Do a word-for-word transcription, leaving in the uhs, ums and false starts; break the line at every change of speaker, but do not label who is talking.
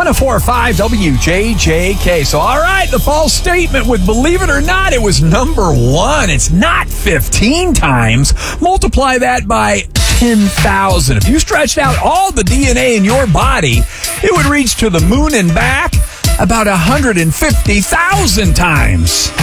oh four point five W J J K. So, all right, the false statement with believe it or not, it was number one. It's not fifteen times. Multiply that by ten thousand. If you stretched out all the D N A in your body, it would reach to the moon and back about one hundred fifty thousand times.